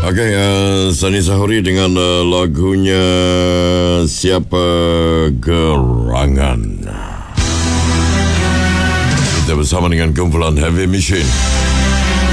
Okey, Sani Sahuri dengan lagunya Siapa Gerangan. Kita bersama dengan kumpulan Heavy Machine.